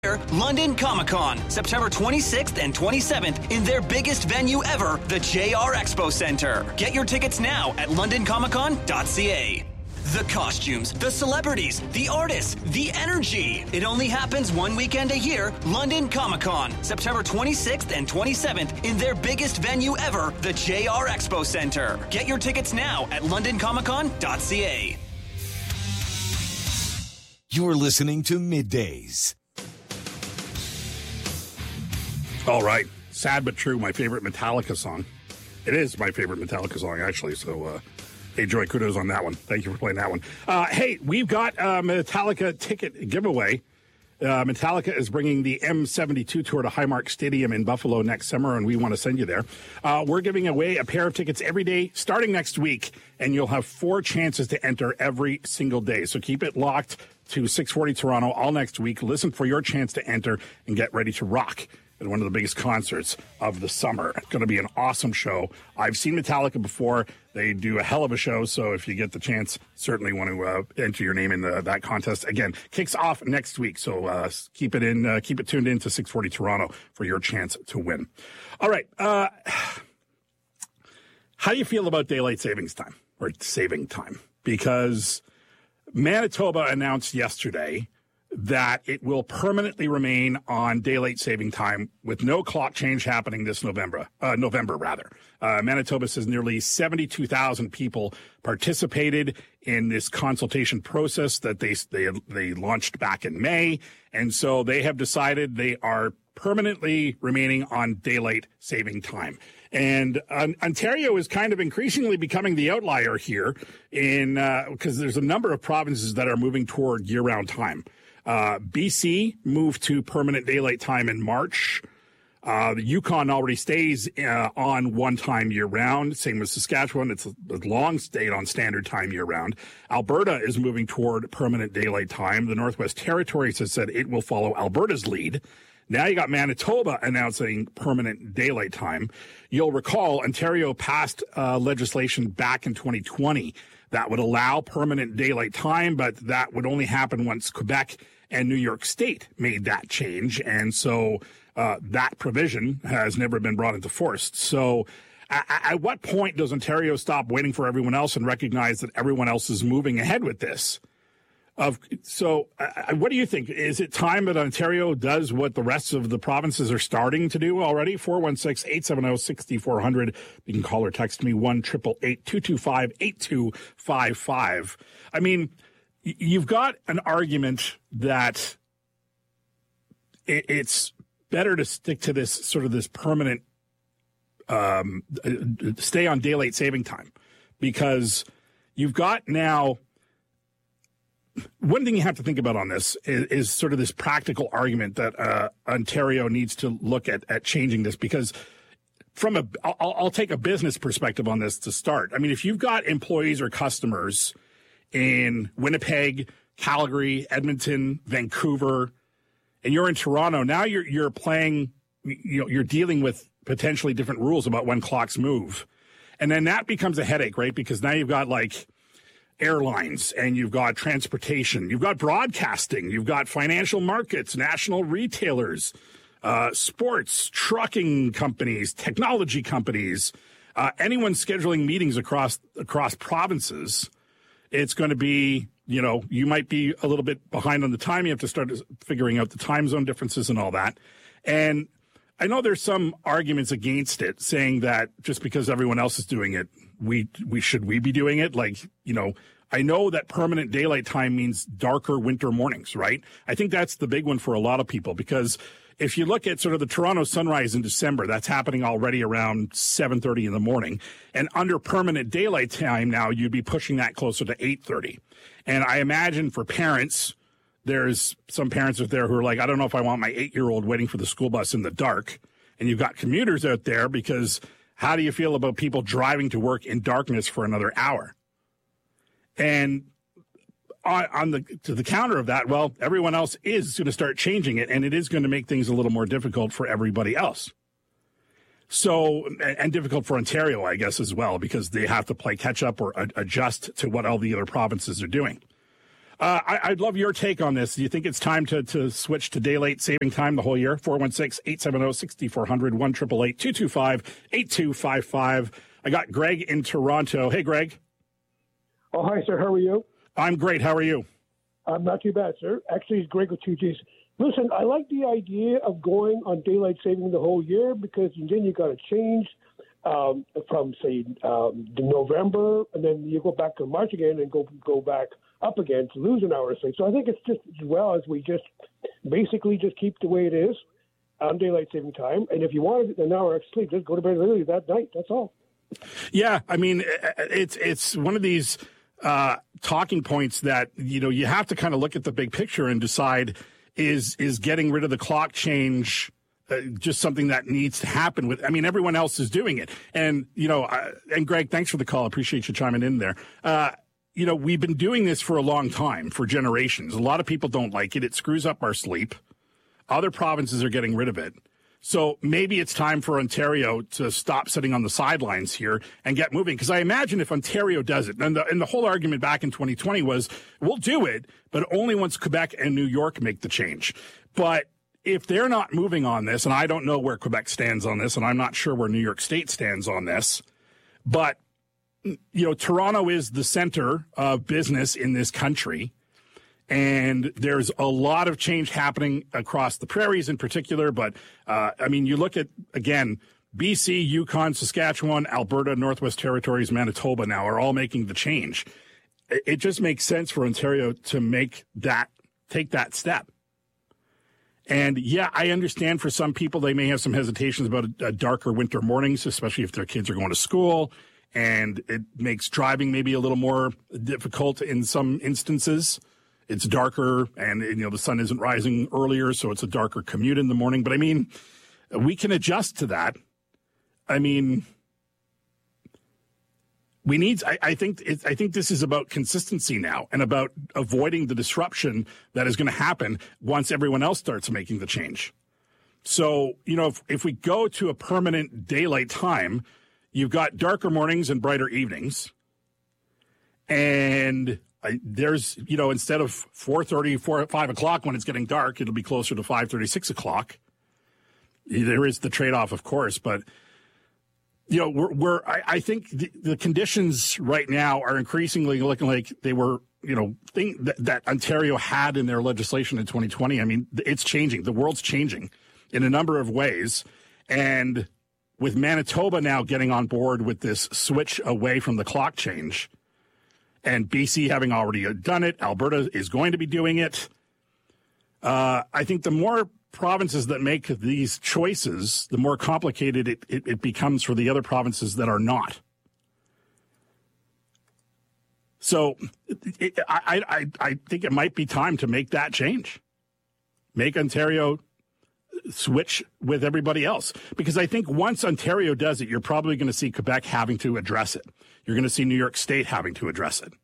London Comic-Con, September 26th and 27th in their biggest venue ever, the JR Expo Center. Get your tickets now at londoncomiccon.ca. The costumes, the celebrities, the artists, the energy. It only happens one weekend a year. London Comic-Con, September 26th and 27th in their biggest venue ever, the JR Expo Center. Get your tickets now at londoncomiccon.ca. You're listening to Middays. All right. Sad but true, my favorite Metallica song. It is my favorite Metallica song, actually. So, hey, Joy, kudos on that one. Thank you for playing that one. Hey, we've got a Metallica ticket giveaway. Metallica is bringing the M72 tour to Highmark Stadium in Buffalo next summer, and we want to send you there. We're giving away a pair of tickets every day starting next week, and you'll have 4 chances to enter every single day. So keep it locked to 640 Toronto all next week. Listen for your chance to enter and get ready to rock at one of the biggest concerts of the summer. It's going to be an awesome show. I've seen Metallica before. They do a hell of a show, so if you get the chance, certainly want to enter your name in that contest. Again, kicks off next week, so keep it tuned in to 640 Toronto for your chance to win. All right. How do you feel about daylight savings time, or saving time? Because Manitoba announced yesterday that it will permanently remain on daylight saving time with no clock change happening this November. Manitoba says nearly 72,000 people participated in this consultation process that they launched back in May. And so they have decided they are permanently remaining on daylight saving time. And Ontario is kind of increasingly becoming the outlier here because there's a number of provinces that are moving toward year-round time. BC moved to permanent daylight time in March. The Yukon already stays on one time year-round. Same with Saskatchewan. It's long stayed on standard time year-round. Alberta is moving toward permanent daylight time. The Northwest Territories has said it will follow Alberta's lead. Now you got Manitoba announcing permanent daylight time. You'll recall Ontario passed legislation back in 2020 that would allow permanent daylight time, but that would only happen once Quebec and New York State made that change. And so that provision has never been brought into force. So at what point does Ontario stop waiting for everyone else and recognize that everyone else is moving ahead with this? What do you think? Is it time that Ontario does what the rest of the provinces are starting to do already? 416-870-6400. You can call or text me 1-888-225-8255. I mean, you've got an argument that it's better to stick to this sort of this permanent stay on daylight saving time because you've got now. One thing you have to think about on this is sort of this practical argument that Ontario needs to look at changing this because I'll take a business perspective on this to start. I mean, if you've got employees or customers in Winnipeg, Calgary, Edmonton, Vancouver, and you're in Toronto, now you're playing, you're dealing with potentially different rules about when clocks move. And then that becomes a headache, right? Because now you've got like airlines and you've got transportation, you've got broadcasting, you've got financial markets, national retailers, sports, trucking companies, technology companies, anyone scheduling meetings across provinces. It's going to be, you might be a little bit behind on the time. You have to start figuring out the time zone differences and all that. And I know there's some arguments against it, saying that just because everyone else is doing it, we be doing it? Like, I know that permanent daylight time means darker winter mornings, right? I think that's the big one for a lot of people because if you look at sort of the Toronto sunrise in December, that's happening already around 7:30 in the morning. And under permanent daylight time now, you'd be pushing that closer to 8:30. And I imagine for parents, there's some parents out there who are like, I don't know if I want my 8-year-old waiting for the school bus in the dark. And you've got commuters out there because how do you feel about people driving to work in darkness for another hour? And to the counter of that, well, everyone else is going to start changing it, and it is going to make things a little more difficult for everybody else. So, and difficult for Ontario, I guess, as well, because they have to play catch up or adjust to what all the other provinces are doing. I'd love your take on this. Do you think it's time to switch to daylight saving time the whole year? 416-870-6400, 1-888-225-8255. I got Greg in Toronto. Hey, Greg. Oh, hi, sir. How are you? I'm great. How are you? I'm not too bad, sir. Actually, it's Greg with 2Gs. Listen, I like the idea of going on daylight saving the whole year because then you got to change from, say, November, and then you go back to March again and go back up again to lose an hour or so. So I think it's just as well as we just basically just keep the way it is on daylight saving time. And if you wanted an hour extra sleep, just go to bed early that night. That's all. Yeah, I mean, it's one of these talking points that, you have to kind of look at the big picture and decide, is getting rid of the clock change just something that needs to happen with, everyone else is doing it. And, and Greg, thanks for the call. I appreciate you chiming in there. We've been doing this for a long time, for generations. A lot of people don't like it. It screws up our sleep. Other provinces are getting rid of it. So maybe it's time for Ontario to stop sitting on the sidelines here and get moving. Because I imagine if Ontario does it, and the whole argument back in 2020 was, we'll do it, but only once Quebec and New York make the change. But if they're not moving on this, and I don't know where Quebec stands on this, and I'm not sure where New York State stands on this, but, Toronto is the center of business in this country. And there's a lot of change happening across the prairies in particular. But, you look at, again, BC, Yukon, Saskatchewan, Alberta, Northwest Territories, Manitoba now are all making the change. It just makes sense for Ontario to take that step. And, yeah, I understand for some people they may have some hesitations about darker winter mornings, especially if their kids are going to school. And it makes driving maybe a little more difficult in some instances. It's darker and the sun isn't rising earlier, so it's a darker commute in the morning. But, we can adjust to that. I think this is about consistency now and about avoiding the disruption that is going to happen once everyone else starts making the change. So, if we go to a permanent daylight time, you've got darker mornings and brighter evenings. And there's, instead of 4:30, 5 o'clock when it's getting dark, it'll be closer to 5:30, 6 o'clock. There is the trade-off, of course, but, I think the conditions right now are increasingly looking like they were, that Ontario had in their legislation in 2020. It's changing. The world's changing in a number of ways. And with Manitoba now getting on board with this switch away from the clock change, and BC having already done it, Alberta is going to be doing it. I think the more provinces that make these choices, the more complicated it becomes for the other provinces that are not. So I think it might be time to make that change. Make Ontario switch with everybody else. Because I think once Ontario does it, you're probably going to see Quebec having to address it. You're going to see New York State having to address it.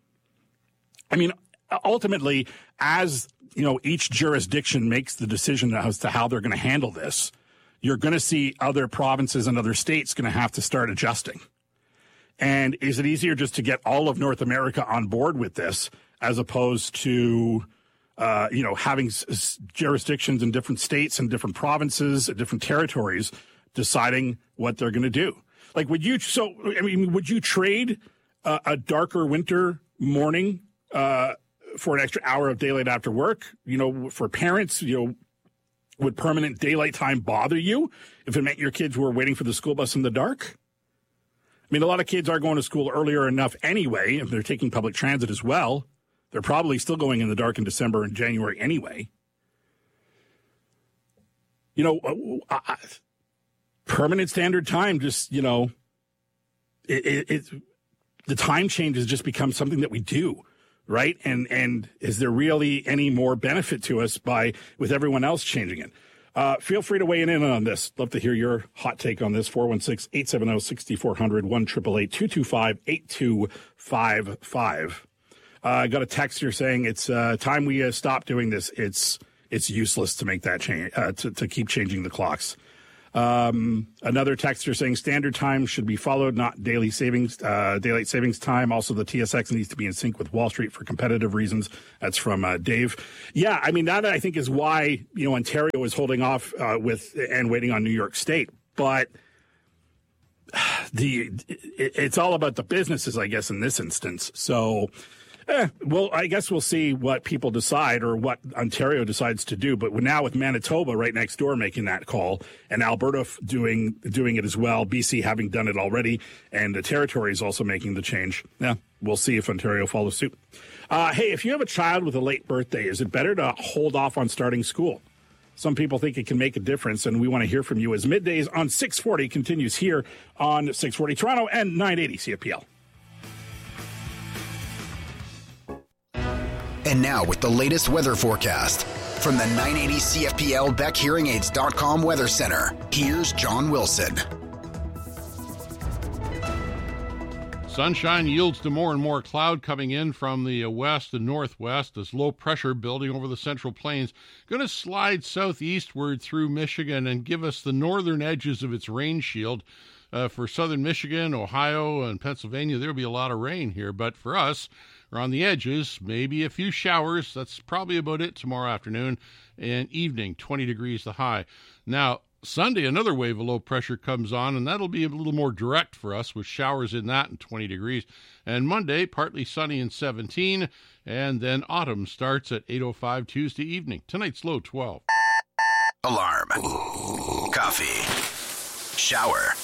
Ultimately, as each jurisdiction makes the decision as to how they're going to handle this, you're going to see other provinces and other states going to have to start adjusting. And is it easier just to get all of North America on board with this as opposed to having jurisdictions in different states and different provinces, different territories deciding what they're going to do? Like, would you trade a darker winter morning for an extra hour of daylight after work? For parents, would permanent daylight time bother you if it meant your kids were waiting for the school bus in the dark? A lot of kids are going to school earlier enough anyway, if they're taking public transit as well. They're probably still going in the dark in December and January anyway. Permanent standard time, just, the time change has just become something that we do, right? And is there really any more benefit to us with everyone else changing it? Feel free to weigh in on this. Love to hear your hot take on this. 416-870-6400, 1-888-225-8255. I got a text here saying it's time we stop doing this. It's useless to make that change, to keep changing the clocks. Another texter saying standard time should be followed, not daylight savings time. Also, the TSX needs to be in sync with Wall Street for competitive reasons. That's from Dave. Yeah, I mean, that I think is why, Ontario is holding off and waiting on New York State. But it's all about the businesses, I guess, in this instance. So, well, I guess we'll see what people decide or what Ontario decides to do. But now with Manitoba right next door making that call and Alberta doing it as well, BC having done it already, and the Territory is also making the change. Yeah, we'll see if Ontario follows suit. Hey, if you have a child with a late birthday, is it better to hold off on starting school? Some people think it can make a difference, and we want to hear from you as Middays on 640 continues here on 640 Toronto and 980 CFPL. And now with the latest weather forecast from the 980 CFPL BeckHearingAids.com Weather Center, here's John Wilson. Sunshine yields to more and more cloud coming in from the west and northwest as low pressure building over the Central Plains going to slide southeastward through Michigan and give us the northern edges of its rain shield. For southern Michigan, Ohio, and Pennsylvania, there'll be a lot of rain here. But for us, we're on the edges, maybe a few showers. That's probably about it tomorrow afternoon and evening, 20 degrees the high. Now, Sunday, another wave of low pressure comes on, and that'll be a little more direct for us with showers in that and 20 degrees. And Monday, partly sunny and 17, and then autumn starts at 8:05 Tuesday evening. Tonight's low 12. Alarm. Coffee. Shower.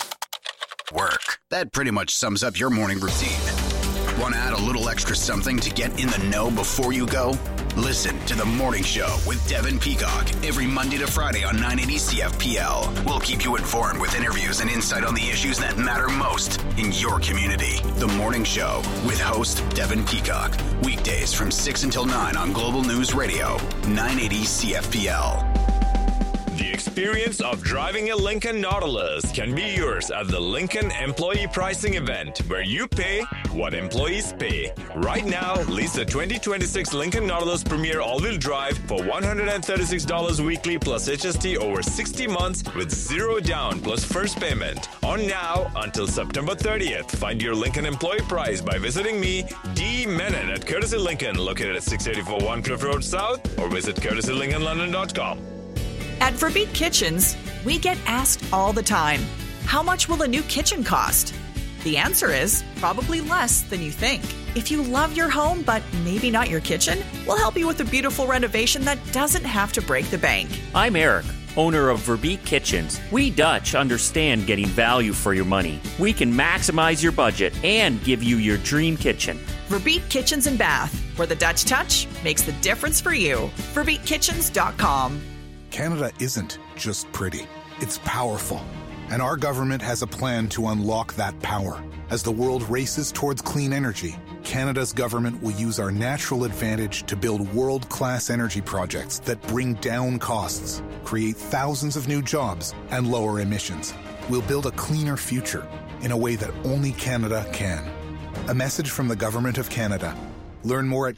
Work. That pretty much sums up your morning routine. Want to add a little extra something to get in the know before you go? Listen to The Morning Show with Devin Peacock every Monday to Friday on 980 CFPL. We'll keep you informed with interviews and insight on the issues that matter most in your community. The Morning Show with host Devin Peacock. Weekdays from 6 until 9 on Global News Radio, 980 CFPL. The experience of driving a Lincoln Nautilus can be yours at the Lincoln Employee Pricing Event, where you pay what employees pay. Right now, lease the 2026 Lincoln Nautilus Premier All-Wheel Drive for $136 weekly plus HST over 60 months with zero down plus first payment. On now until September 30th. Find your Lincoln employee price by visiting me, D. Menon at Courtesy Lincoln, located at 684 One Cliff Road South, or visit courtesylincolnlondon.com. At Verbeek Kitchens, we get asked all the time, how much will a new kitchen cost? The answer is probably less than you think. If you love your home, but maybe not your kitchen, we'll help you with a beautiful renovation that doesn't have to break the bank. I'm Eric, owner of Verbeek Kitchens. We Dutch understand getting value for your money. We can maximize your budget and give you your dream kitchen. Verbeek Kitchens and Bath, where the Dutch touch makes the difference for you. VerbeekKitchens.com. Canada isn't just pretty, it's powerful. And our government has a plan to unlock that power. As the world races towards clean energy, Canada's government will use our natural advantage to build world-class energy projects that bring down costs, create thousands of new jobs, and lower emissions. We'll build a cleaner future in a way that only Canada can. A message from the Government of Canada. Learn more at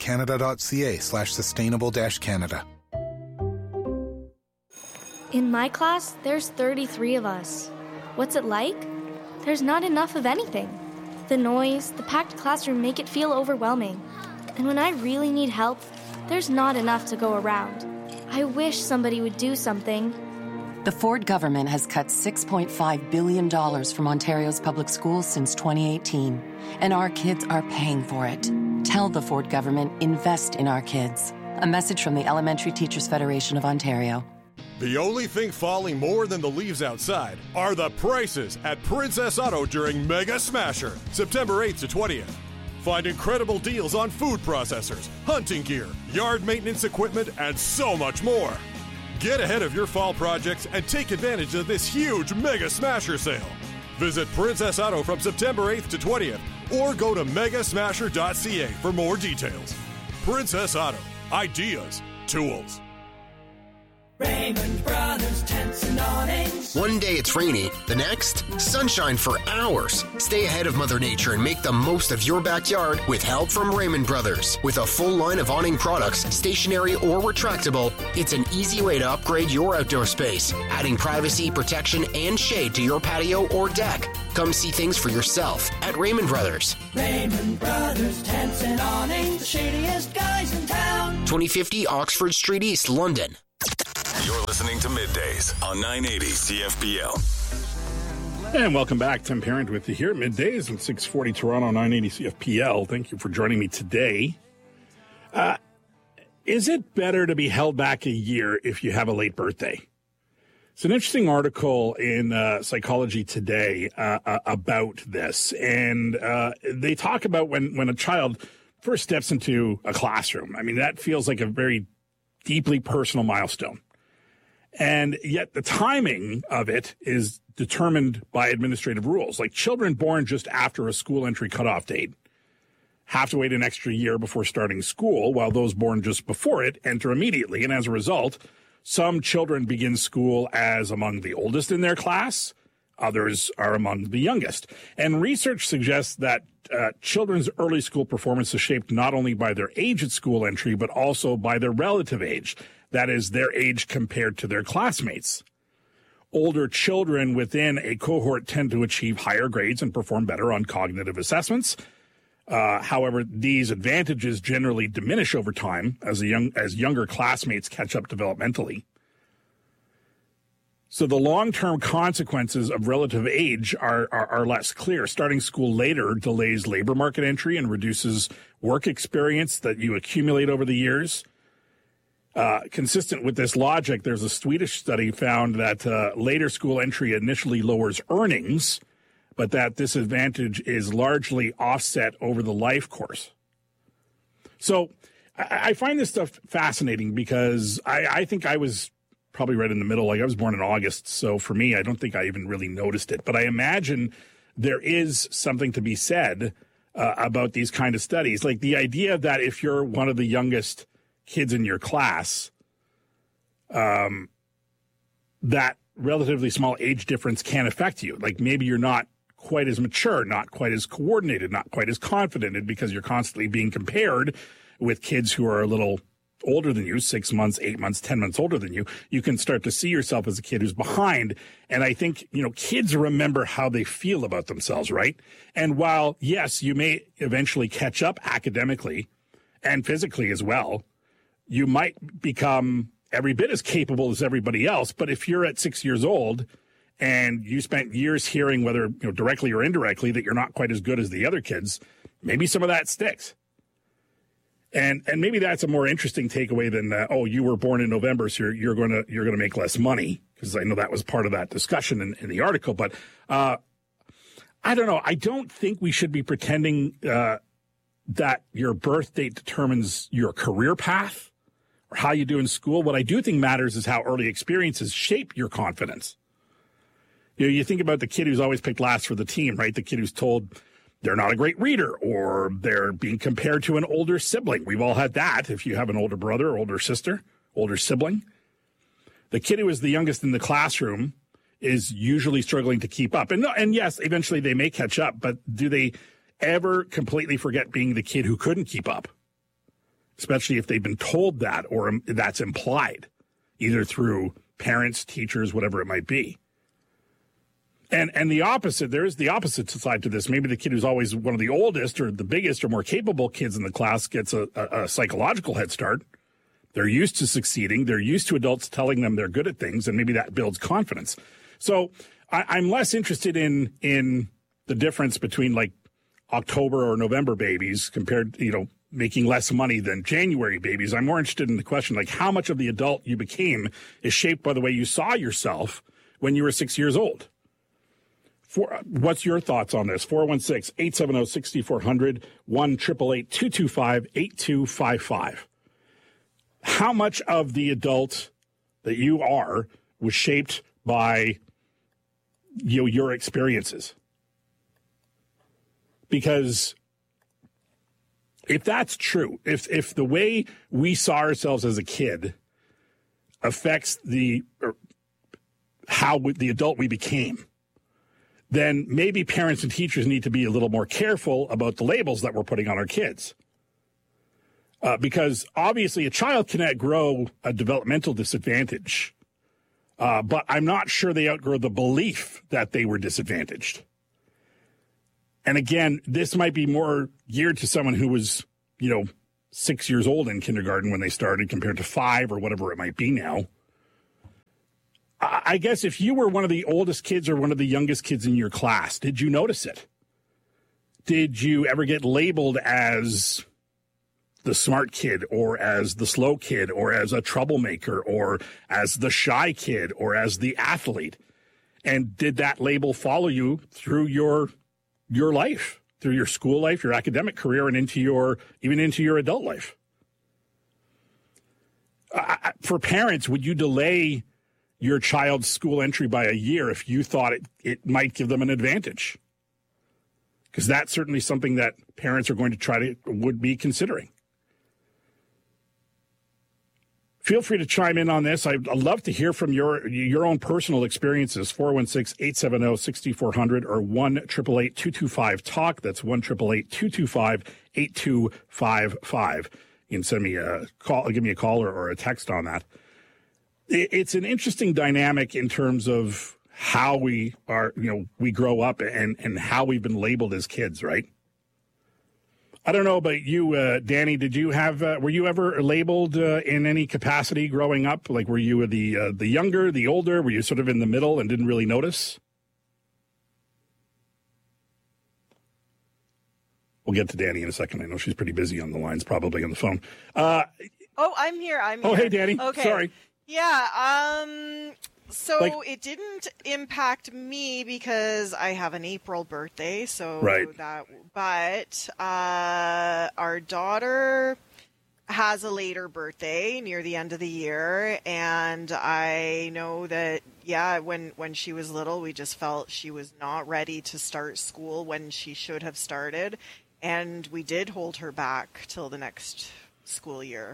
canada.ca/sustainable-Canada. In my class, there's 33 of us. What's it like? There's not enough of anything. The noise, the packed classroom make it feel overwhelming. And when I really need help, there's not enough to go around. I wish somebody would do something. The Ford government has cut $6.5 billion from Ontario's public schools since 2018, and our kids are paying for it. Tell the Ford government, invest in our kids. A message from the Elementary Teachers Federation of Ontario. The only thing falling more than the leaves outside are the prices at Princess Auto during Mega Smasher, September 8th to 20th. Find incredible deals on food processors, hunting gear, yard maintenance equipment, and so much more. Get ahead of your fall projects and take advantage of this huge Mega Smasher sale. Visit Princess Auto from September 8th to 20th or go to megasmasher.ca for more details. Princess Auto. Ideas. Tools. Raymond Brothers Tents and Awnings. One day it's rainy, the next, sunshine for hours. Stay ahead of Mother Nature and make the most of your backyard with help from Raymond Brothers. With a full line of awning products, stationary or retractable, it's an easy way to upgrade your outdoor space, adding privacy, protection, and shade to your patio or deck. Come see things for yourself at Raymond Brothers. Raymond Brothers, tents and awning, the shadiest guys in town. 2050 Oxford Street East, London. You're listening to Middays on 980 CFPL. And welcome back. Tim Parent with you here at Middays on 640 Toronto, 980 CFPL. Thank you for joining me today. Is it better to be held back a year if you have a late birthday? It's an interesting article in Psychology Today about this. And they talk about when a child first steps into a classroom. I mean, that feels like a very deeply personal milestone. And yet the timing of it is determined by administrative rules. Like children born just after a school entry cutoff date have to wait an extra year before starting school, while those born just before it enter immediately. And as a result, some children begin school as among the oldest in their class. Others are among the youngest. And research suggests that children's early school performance is shaped not only by their age at school entry, but also by their relative age. That is, their age compared to their classmates. Older children within a cohort tend to achieve higher grades and perform better on cognitive assessments. However, these advantages generally diminish over time as younger classmates catch up developmentally. So the long-term consequences of relative age are less clear. Starting school later delays labor market entry and reduces work experience that you accumulate over the years. Consistent with this logic, there's a Swedish study found that later school entry initially lowers earnings, but that this advantage is largely offset over the life course. So I find this stuff fascinating because I think I was probably right in the middle. Like I was born in August, so for me, I don't think I even really noticed it. But I imagine there is something to be said about these kind of studies. Like the idea that if you're one of the youngest kids in your class, that relatively small age difference can affect you. Like maybe you're not quite as mature, not quite as coordinated, not quite as confident, and because you're constantly being compared with kids who are a little older than you, 6 months, 8 months, 10 months older than you, you can start to see yourself as a kid who's behind. And I think, kids remember how they feel about themselves, right? And while, yes, you may eventually catch up academically and physically as well, you might become every bit as capable as everybody else. But if you're at 6 years old and you spent years hearing, whether directly or indirectly, that you're not quite as good as the other kids, maybe some of that sticks. And maybe that's a more interesting takeaway than you were born in November, so you're going to make less money, because I know that was part of that discussion in the article. But I don't know. I don't think we should be pretending that your birth date determines your career path or how you do in school. What I do think matters is how early experiences shape your confidence. You think about the kid who's always picked last for the team, right? The kid who's told they're not a great reader, or they're being compared to an older sibling. We've all had that. If you have an older brother, older sister, older sibling, the kid who is the youngest in the classroom is usually struggling to keep up. And yes, eventually they may catch up, but do they ever completely forget being the kid who couldn't keep up? Especially if they've been told that, or that's implied, either through parents, teachers, whatever it might be. And the opposite, there is the opposite side to this. Maybe the kid who's always one of the oldest or the biggest or more capable kids in the class gets a psychological head start. They're used to succeeding. They're used to adults telling them they're good at things, and maybe that builds confidence. So I'm less interested in the difference between like October or November babies compared to, making less money than January babies. I'm more interested in the question, like how much of the adult you became is shaped by the way you saw yourself when you were 6 years old. What's your thoughts on this? 416-870-6400, 1-888-225-8255. How much of the adult that you are was shaped by your experiences? Because if that's true, if the way we saw ourselves as a kid affects the adult we became, then maybe parents and teachers need to be a little more careful about the labels that we're putting on our kids. Because obviously a child can outgrow a developmental disadvantage, but I'm not sure they outgrow the belief that they were disadvantaged. And again, this might be more geared to someone who was, 6 years old in kindergarten when they started compared to 5 or whatever it might be now. I guess if you were one of the oldest kids or one of the youngest kids in your class, did you notice it? Did you ever get labeled as the smart kid or as the slow kid or as a troublemaker or as the shy kid or as the athlete? And did that label follow you through your life, through your school life, your academic career, and even into your adult life? For parents, would you delay your child's school entry by a year if you thought it might give them an advantage? Because that's certainly something that parents are going to would be considering. Feel free to chime in on this. I'd love to hear from your own personal experiences. 416-870-6400 or 1-888-225-TALK. That's 1-888-225-8255. You can send me a call, give me a call or a text on that. It's an interesting dynamic in terms of how we are, we grow up and how we've been labeled as kids, right? I don't know about you, Danny. Did you were you ever labeled in any capacity growing up? Like, were you the younger, the older? Were you sort of in the middle and didn't really notice? We'll get to Danny in a second. I know she's pretty busy on the lines, probably on the phone. I'm here. Oh, hey, Danny. Okay. Sorry. Yeah. So it didn't impact me because I have an April birthday. So right. But our daughter has a later birthday near the end of the year, and I know that when she was little, we just felt she was not ready to start school when she should have started, and we did hold her back till the next school year.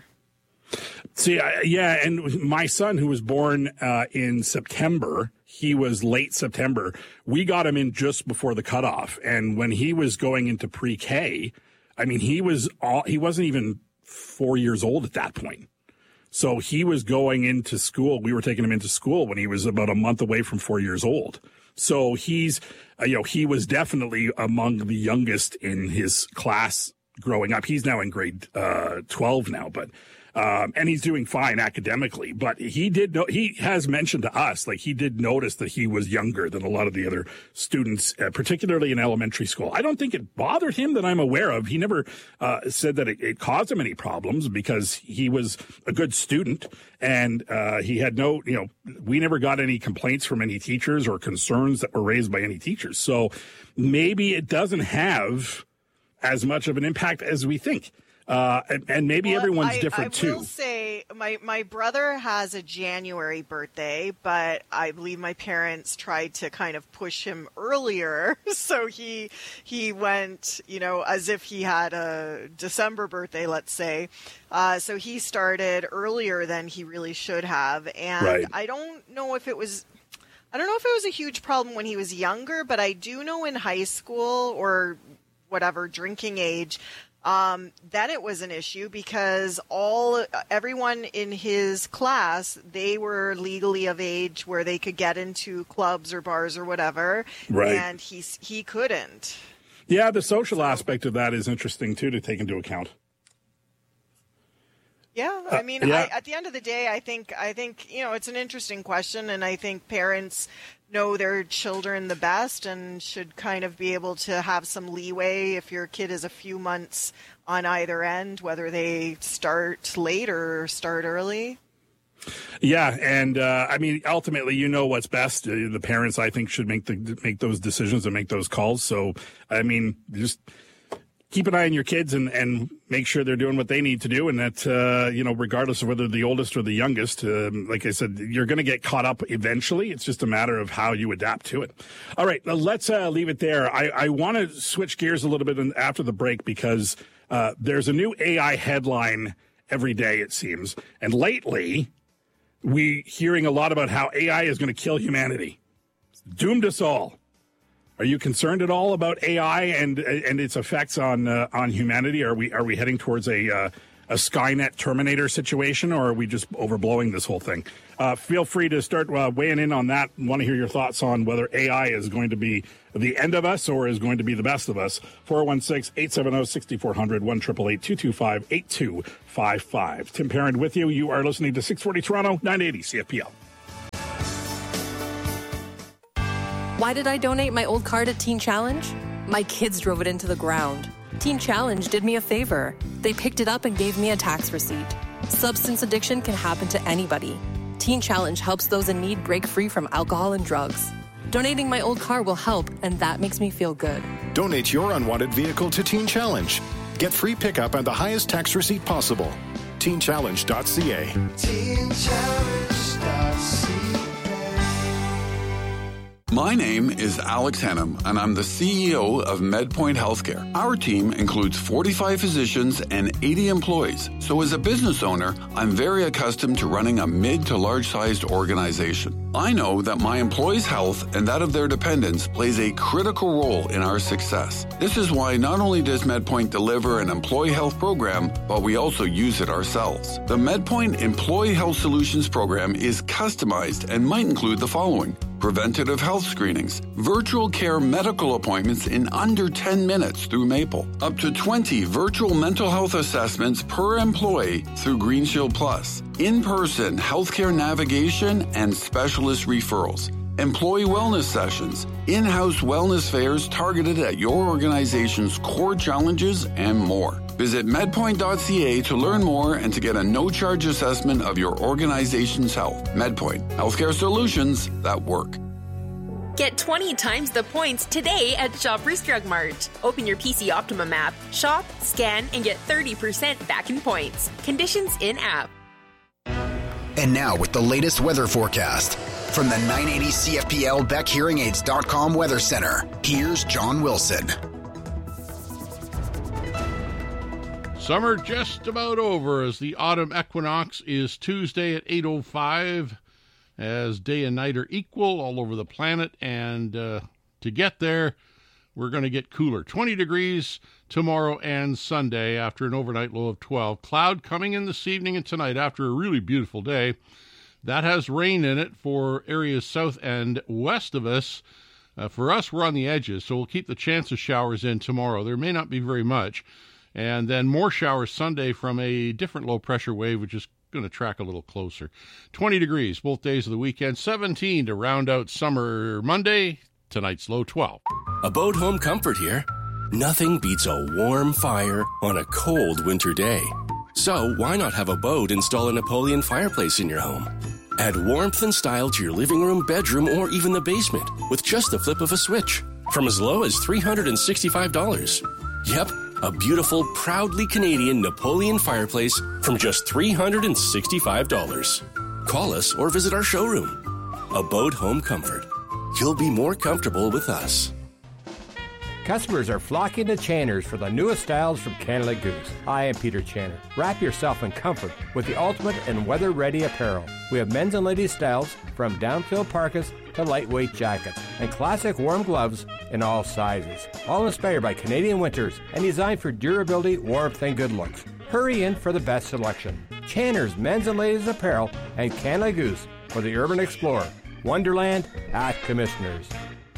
See, and my son, who was born in September, he was late September. We got him in just before the cutoff, and when he was going into pre-K, I mean, he wasn't even 4 years old at that point. So he was going into school. We were taking him into school when he was about a month away from 4 years old. So he's, he was definitely among the youngest in his class growing up. He's now in grade 12 now, but. And he's doing fine academically, but he has mentioned to us, like, he did notice that he was younger than a lot of the other students, particularly in elementary school. I don't think it bothered him that I'm aware of. He never said that it caused him any problems because he was a good student and he had we never got any complaints from any teachers or concerns that were raised by any teachers. So maybe it doesn't have as much of an impact as we think. And maybe everyone's different too. I will say my brother has a January birthday, but I believe my parents tried to kind of push him earlier. So he went, as if he had a December birthday, let's say. So he started earlier than he really should have. And right. I don't know if it was a huge problem when he was younger, but I do know in high school or whatever drinking age, then it was an issue because everyone in his class, they were legally of age where they could get into clubs or bars or whatever, right. And he couldn't. Yeah, the social aspect of that is interesting too to take into account. Yeah, I mean, at the end of the day, I think it's an interesting question, and I think parents know their children the best and should kind of be able to have some leeway if your kid is a few months on either end, whether they start late or start early. Yeah, and I mean, ultimately, what's best. The parents, I think, should make those decisions and make those calls. So, I mean, just keep an eye on your kids and make sure they're doing what they need to do. And that, regardless of whether the oldest or the youngest, like I said, you're going to get caught up eventually. It's just a matter of how you adapt to it. All right, let's leave it there. I want to switch gears a little bit after the break because there's a new AI headline every day, it seems. And lately, we hearing a lot about how AI is going to kill humanity. It's doomed us all. Are you concerned at all about AI and its effects on humanity? Are we heading towards a Skynet Terminator situation, or are we just overblowing this whole thing? Feel free to start weighing in on that. Want to hear your thoughts on whether AI is going to be the end of us or is going to be the best of us. 416-870-6400, 1-888-225-8255. Tim Perrin with you. You are listening to 640 Toronto, 980 CFPL. Why did I donate my old car to Teen Challenge? My kids drove it into the ground. Teen Challenge did me a favor. They picked it up and gave me a tax receipt. Substance addiction can happen to anybody. Teen Challenge helps those in need break free from alcohol and drugs. Donating my old car will help, and that makes me feel good. Donate your unwanted vehicle to Teen Challenge. Get free pickup and the highest tax receipt possible. TeenChallenge.ca. TeenChallenge.ca. My name is Alex Hennum, and I'm the CEO of MedPoint Healthcare. Our team includes 45 physicians and 80 employees. So as a business owner, I'm very accustomed to running a mid to large-sized organization. I know that my employees' health and that of their dependents plays a critical role in our success. This is why not only does MedPoint deliver an employee health program, but we also use it ourselves. The MedPoint Employee Health Solutions program is customized and might include the following: preventative health screenings, virtual care medical appointments in under 10 minutes through Maple, up to 20 virtual mental health assessments per employee through GreenShield Plus, in-person healthcare navigation and specialist referrals, employee wellness sessions, in-house wellness fairs targeted at your organization's core challenges, and more. Visit medpoint.ca to learn more and to get a no-charge assessment of your organization's health. MedPoint, healthcare solutions that work. Get 20 times the points today at Shoppers Drug Mart. Open your PC Optimum app, shop, scan, and get 30% back in points. Conditions in-app. And now with the latest weather forecast from the 980 CFPL BeckHearingAids.com Weather Center, here's John Wilson. Summer just about over as the autumn equinox is Tuesday at 8:05 as day and night are equal all over the planet. And to get there, we're going to get cooler. 20 degrees tomorrow and Sunday after an overnight low of 12. Cloud coming in this evening and tonight after a really beautiful day. That has rain in it for areas south and west of us. For us, we're on the edges, so we'll keep the chance of showers in tomorrow. There may not be very much. And then more showers Sunday from a different low-pressure wave, which is going to track a little closer. 20 degrees both days of the weekend. 17 to round out summer Monday. Tonight's low 12. Abode Home Comfort here. Nothing beats a warm fire on a cold winter day. So why not have Abode install a Napoleon fireplace in your home? Add warmth and style to your living room, bedroom, or even the basement with just the flip of a switch. From as low as $365. Yep. A beautiful, proudly Canadian Napoleon fireplace from just $365. Call us or visit our showroom. Abode Home Comfort. You'll be more comfortable with us. Customers are flocking to Channers for the newest styles from Canada Goose. I am Peter Channer. Wrap yourself in comfort with the ultimate and weather-ready apparel. We have men's and ladies' styles from down-filled parkas to lightweight jackets and classic warm gloves in all sizes. All inspired by Canadian winters and designed for durability, warmth, and good looks. Hurry in for the best selection. Channers Men's and Ladies Apparel and Canada Goose for the Urban Explorer. Wonderland at Commissioners.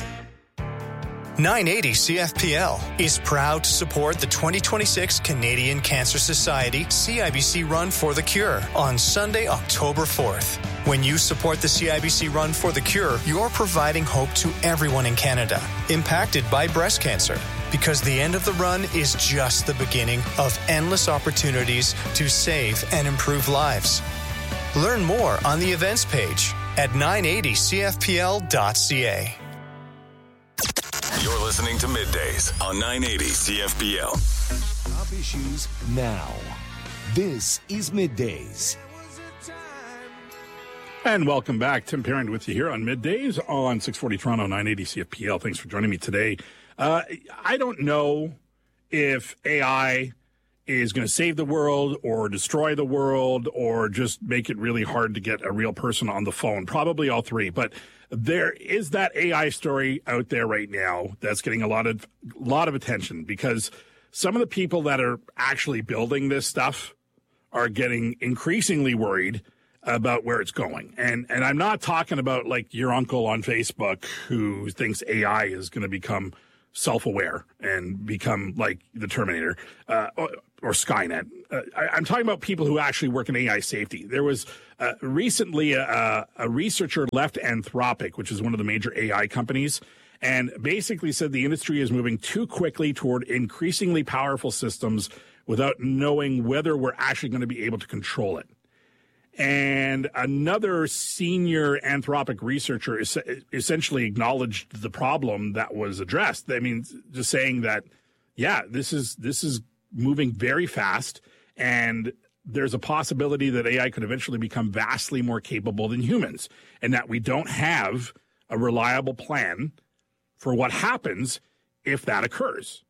980 CFPL is proud to support the 2026 Canadian Cancer Society CIBC Run for the Cure on Sunday, October 4th. When you support the CIBC Run for the Cure, you're providing hope to everyone in Canada impacted by breast cancer, because the end of the run is just the beginning of endless opportunities to save and improve lives. Learn more on the events page at 980CFPL.ca. You're listening to Middays on 980 CFPL. Top issues now. This is Middays. And welcome back. Tim Perrin with you here on Middays on 640 Toronto, 980 CFPL. Thanks for joining me today. I don't know if AI is going to save the world or destroy the world or just make it really hard to get a real person on the phone. Probably all three. But there is that AI story out there right now that's getting a lot of attention because some of the people that are actually building this stuff are getting increasingly worried about where it's going. And I'm not talking about like your uncle on Facebook who thinks AI is going to become self-aware and become like the Terminator or Skynet. I'm talking about people who actually work in AI safety. There was recently a researcher left Anthropic, which is one of the major AI companies, and basically said the industry is moving too quickly toward increasingly powerful systems without knowing whether we're actually going to be able to control it. And another senior Anthropic researcher essentially acknowledged the problem that was addressed. I mean, just saying that, yeah, this is moving very fast, and there's a possibility that AI could eventually become vastly more capable than humans, and that we don't have a reliable plan for what happens if that occurs.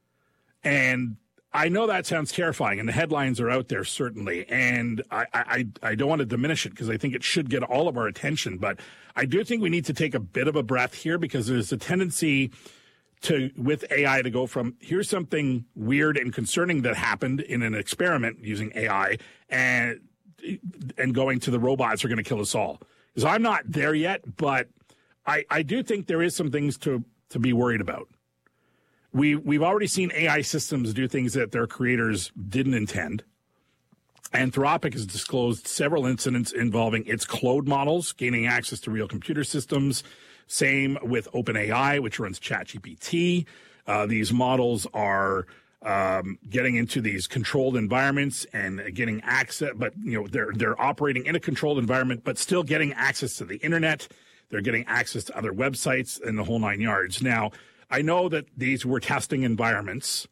And I know that sounds terrifying, and the headlines are out there, certainly, and I don't want to diminish it because I think it should get all of our attention, but I do think we need to take a bit of a breath here because there's a tendency with AI to go from here's something weird and concerning that happened in an experiment using AI and going to the robots are going to kill us all. Because I'm not there yet, but I do think there is some things to be worried about. We've already seen AI systems do things that their creators didn't intend. Anthropic has disclosed several incidents involving its Claude models gaining access to real computer systems. Same with OpenAI, which runs ChatGPT. These models are getting into these controlled environments and getting access, but they're operating in a controlled environment, but still getting access to the internet. They're getting access to other websites and the whole nine yards. Now, I know that these were testing environments,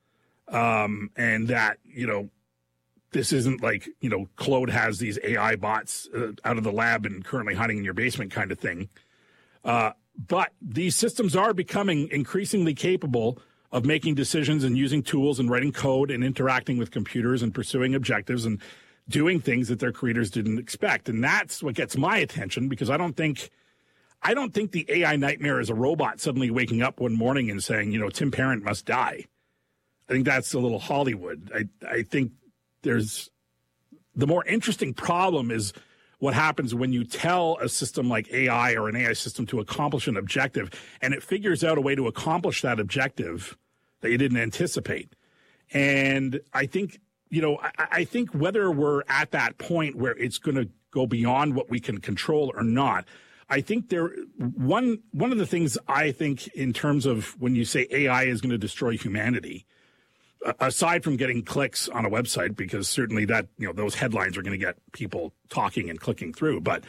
and that, this isn't like, Claude has these AI bots out of the lab and currently hiding in your basement kind of thing. But these systems are becoming increasingly capable of making decisions and using tools and writing code and interacting with computers and pursuing objectives and doing things that their creators didn't expect. And that's what gets my attention because I don't think the AI nightmare is a robot suddenly waking up one morning and saying, Tim Parent must die. I think that's a little Hollywood. I think there's the more interesting problem is what happens when you tell a system like AI or an AI system to accomplish an objective and it figures out a way to accomplish that objective that you didn't anticipate. And I think, I think whether we're at that point where it's going to go beyond what we can control or not, I think one of the things I think in terms of when you say AI is going to destroy humanity, aside from getting clicks on a website, because certainly that, those headlines are going to get people talking and clicking through. But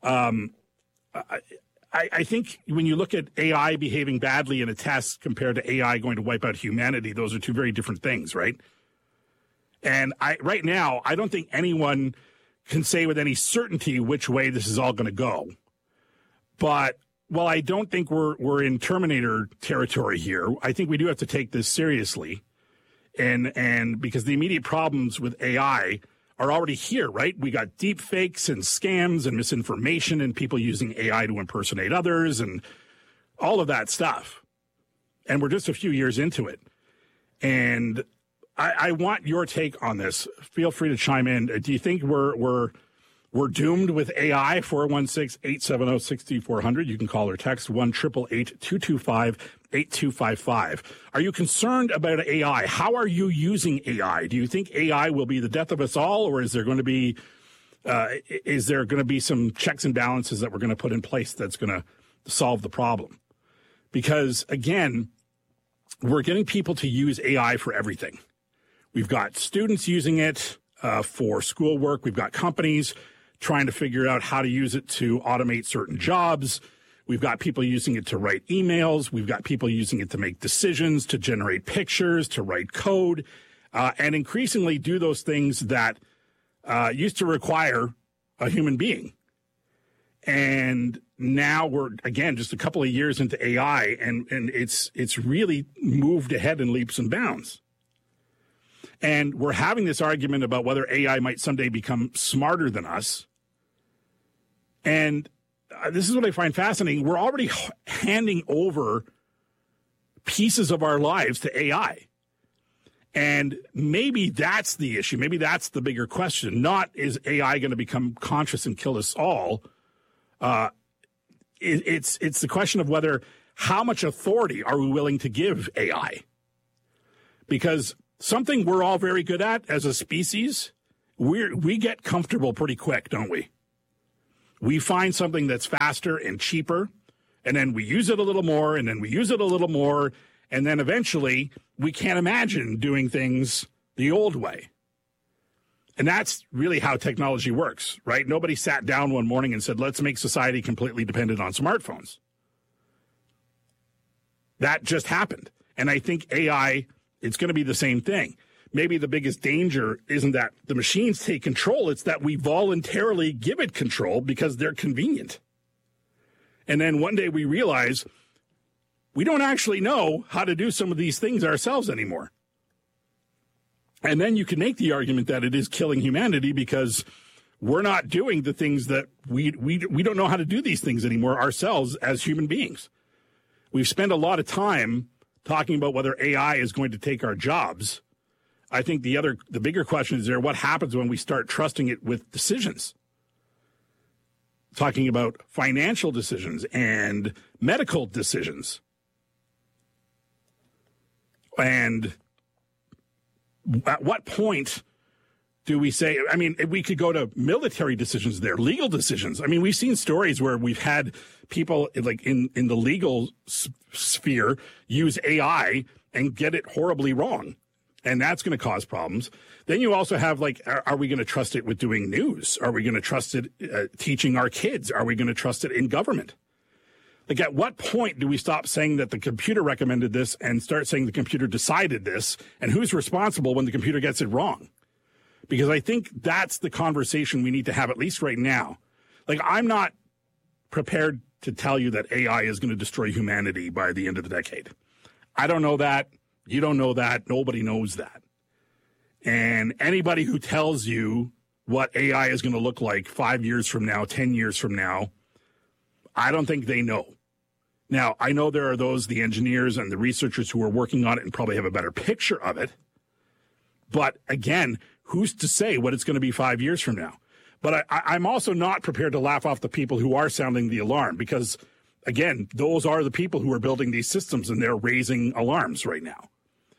I think when you look at AI behaving badly in a test compared to AI going to wipe out humanity, those are two very different things, right? And right now, I don't think anyone can say with any certainty which way this is all going to go. But while I don't think we're in Terminator territory here, I think we do have to take this seriously. And because the immediate problems with AI are already here, right? We got deep fakes and scams and misinformation and people using AI to impersonate others and all of that stuff. And we're just a few years into it. And I want your take on this. Feel free to chime in. Do you think we're doomed with AI? 416-870-6400. You can call or text 1-888-225-8255. Are you concerned about AI? How are you using AI? Do you think AI will be the death of us all, or is there going to be some checks and balances that we're going to put in place that's going to solve the problem? Because again, we're getting people to use AI for everything. We've got students using it for schoolwork. We've got companies trying to figure out how to use it to automate certain jobs. We've got people using it to write emails. We've got people using it to make decisions, to generate pictures, to write code, and increasingly do those things that used to require a human being. And now we're, again, just a couple of years into AI, and it's really moved ahead in leaps and bounds. And we're having this argument about whether AI might someday become smarter than us. And this is what I find fascinating. We're already handing over pieces of our lives to AI. And maybe that's the issue. Maybe that's the bigger question. Not is AI going to become conscious and kill us all. It's the question of whether how much authority are we willing to give AI? Because something we're all very good at as a species, we get comfortable pretty quick, don't we? We find something that's faster and cheaper, and then we use it a little more, and then we use it a little more, and then eventually we can't imagine doing things the old way. And that's really how technology works, right? Nobody sat down one morning and said, let's make society completely dependent on smartphones. That just happened. And I think AI, it's going to be the same thing. Maybe the biggest danger isn't that the machines take control. It's that we voluntarily give it control because they're convenient. And then one day we realize we don't actually know how to do some of these things ourselves anymore. And then you can make the argument that it is killing humanity because we're not doing the things that we don't know how to do these things anymore ourselves as human beings. We've spent a lot of time talking about whether AI is going to take our jobs. I think the bigger question is what happens when we start trusting it with decisions? Talking about financial decisions and medical decisions. And at what point do we say, I mean, we could go to military decisions there, legal decisions. I mean, we've seen stories where we've had people like in the legal sphere use AI and get it horribly wrong. And that's going to cause problems. Then you also have like, are we going to trust it with doing news? Are we going to trust it teaching our kids? Are we going to trust it in government? Like, at what point do we stop saying that the computer recommended this and start saying the computer decided this? And who's responsible when the computer gets it wrong? Because I think that's the conversation we need to have, at least right now. Like, I'm not prepared to tell you that AI is going to destroy humanity by the end of the decade. I don't know that. You don't know that. Nobody knows that. And anybody who tells you what AI is going to look like 5 years from now, 10 years from now, I don't think they know. Now, I know there are those, the engineers and the researchers who are working on it and probably have a better picture of it. But again, who's to say what it's going to be 5 years from now? But I'm also not prepared to laugh off the people who are sounding the alarm because, again, those are the people who are building these systems and they're raising alarms right now.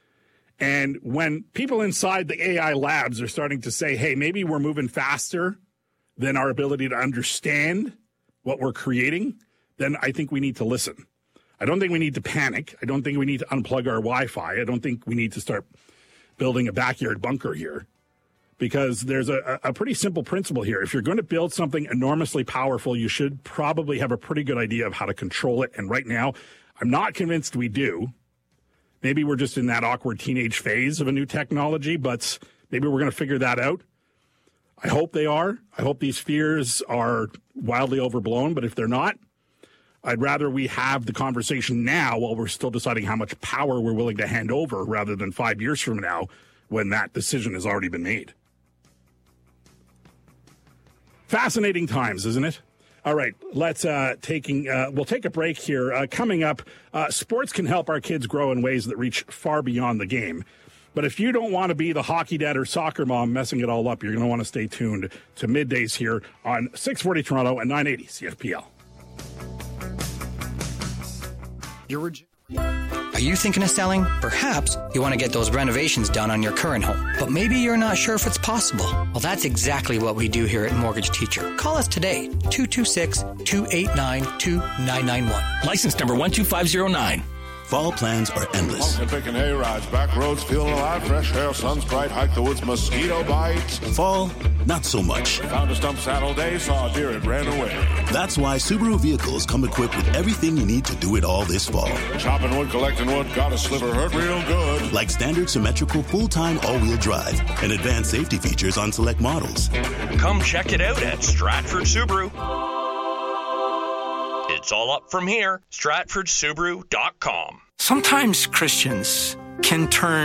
And when people inside the AI labs are starting to say, hey, maybe we're moving faster than our ability to understand what we're creating, then I think we need to listen. I don't think we need to panic. I don't think we need to unplug our Wi-Fi. I don't think we need to start building a backyard bunker here because there's a pretty simple principle here. If you're going to build something enormously powerful, you should probably have a pretty good idea of how to control it. And right now, I'm not convinced we do. Maybe we're just in that awkward teenage phase of a new technology, but maybe we're going to figure that out. I hope they are. I hope these fears are wildly overblown, but if they're not, I'd rather we have the conversation now while we're still deciding how much power we're willing to hand over rather than 5 years from now when that decision has already been made. Fascinating times, isn't it? All right, we'll take a break here. Coming up, sports can help our kids grow in ways that reach far beyond the game. But if you don't want to be the hockey dad or soccer mom messing it all up, you're going to want to stay tuned to Middays here on 640 Toronto and 980 CFPL. Are you thinking of selling? Perhaps you want to get those renovations done on your current home, but maybe you're not sure if it's possible. Well, that's exactly what we do here at Mortgage Teacher. Call us today, 226-289-2991. License number 12509. Fall plans are endless. Walking, picking hay rides, back roads, feeling alive, fresh air, sun's bright, hike the woods, mosquito bites. Fall, not so much. Found a stump saddle day, saw a deer, and ran away. That's why Subaru vehicles come equipped with everything you need to do it all this fall. Chopping wood, collecting wood, got a sliver, hurt real good. Like standard symmetrical full-time all-wheel drive and advanced safety features on select models. Come check it out at Stratford Subaru. It's all up from here. StratfordSubaru.com. Sometimes Christians can turn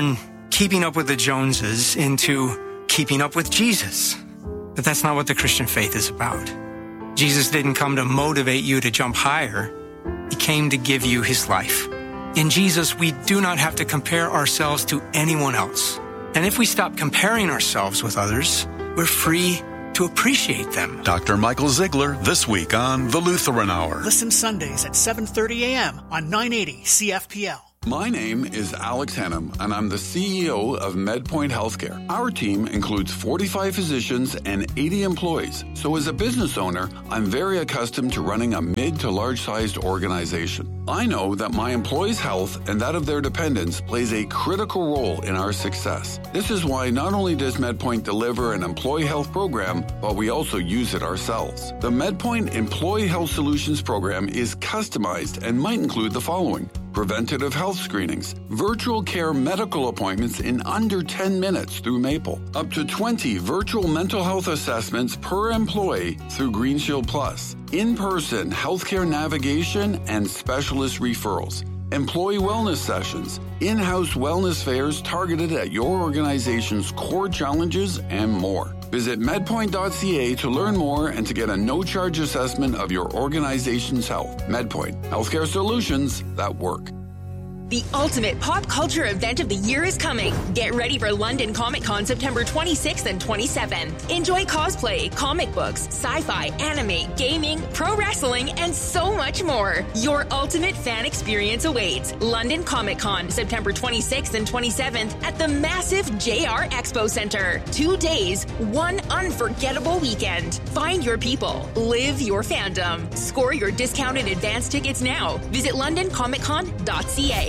keeping up with the Joneses into keeping up with Jesus. But that's not what the Christian faith is about. Jesus didn't come to motivate you to jump higher. He came to give you his life. In Jesus, we do not have to compare ourselves to anyone else. And if we stop comparing ourselves with others, we're free to appreciate them. Dr. Michael Ziegler this week on The Lutheran Hour. Listen Sundays at 7:30 a.m. on 980 CFPL. My name is Alex Hennum, and I'm the CEO of MedPoint Healthcare. Our team includes 45 physicians and 80 employees. So as a business owner, I'm very accustomed to running a mid to large-sized organization. I know that my employees' health and that of their dependents plays a critical role in our success. This is why not only does MedPoint deliver an employee health program, but we also use it ourselves. The MedPoint Employee Health Solutions program is customized and might include the following: preventative health screenings, virtual care medical appointments in under 10 minutes through Maple, up to 20 virtual mental health assessments per employee through Green Shield Plus, in-person healthcare navigation and specialist referrals, employee wellness sessions, in-house wellness fairs targeted at your organization's core challenges, and more. Visit medpoint.ca to learn more and to get a no-charge assessment of your organization's health. MedPoint, healthcare solutions that work. The ultimate pop culture event of the year is coming. Get ready for London Comic Con September 26th and 27th. Enjoy cosplay, comic books, sci-fi, anime, gaming, pro wrestling, and so much more. Your ultimate fan experience awaits. London Comic Con September 26th and 27th at the massive JR Expo Center. 2 days, one unforgettable weekend. Find your people. Live your fandom. Score your discounted advance tickets now. Visit londoncomiccon.ca.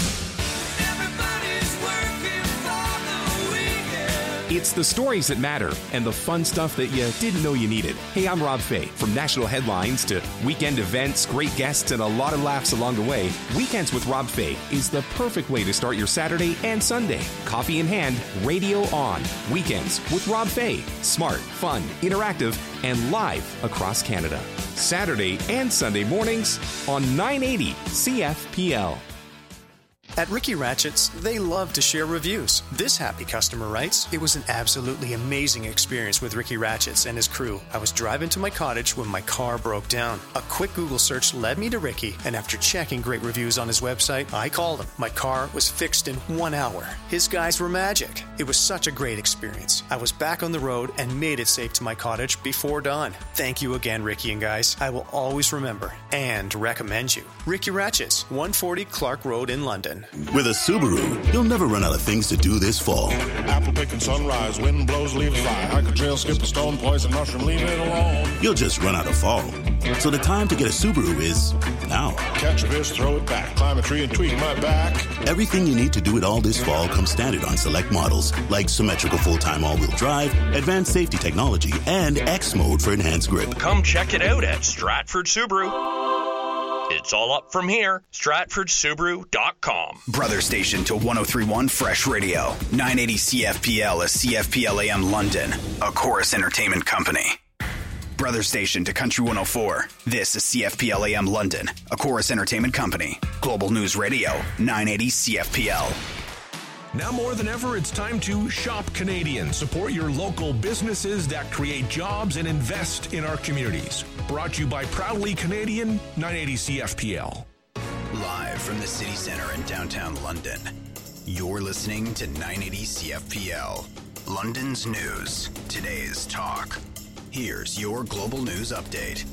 It's the stories that matter and the fun stuff that you didn't know you needed. Hey, I'm Rob Fay. From national headlines to weekend events, great guests, and a lot of laughs along the way, Weekends with Rob Fay is the perfect way to start your Saturday and Sunday. Coffee in hand, radio on. Weekends with Rob Fay. Smart, fun, interactive, and live across Canada. Saturday and Sunday mornings on 980 CFPL. At Ricky Ratchett's, they love to share reviews. This happy customer writes, "It was an absolutely amazing experience with Ricky Ratchett's and his crew. I was driving to my cottage when my car broke down. A quick Google search led me to Ricky, and after checking great reviews on his website, I called him. My car was fixed in 1 hour. His guys were magic. It was such a great experience. I was back on the road and made it safe to my cottage before dawn. Thank you again, Ricky and guys. I will always remember and recommend you. Ricky Ratchett's, 140 Clark Road in London." With a Subaru, you'll never run out of things to do this fall. Apple picking sunrise, wind blows, leaves fly. Hike a trail, skip a stone, poison mushroom, leave it alone. You'll just run out of fall. So the time to get a Subaru is now. Catch a fish, throw it back, climb a tree and tweak my back. Everything you need to do it all this fall comes standard on select models, like symmetrical full-time all-wheel drive, advanced safety technology, and X mode for enhanced grip. Come check it out at Stratford Subaru. It's all up from here. StratfordSubaru.com. Brother station to 103.1 Fresh Radio. 980 CFPL is CFPL AM London, a Chorus Entertainment company. Brother station to Country 104. This is CFPL AM London, a Chorus Entertainment company. Global News Radio, 980 CFPL. Now more than ever, it's time to shop Canadian. Support your local businesses that create jobs and invest in our communities. Brought to you by Proudly Canadian, 980 CFPL. Live from the city center in downtown London, you're listening to 980 CFPL. London's news, today's talk. Here's your global news update.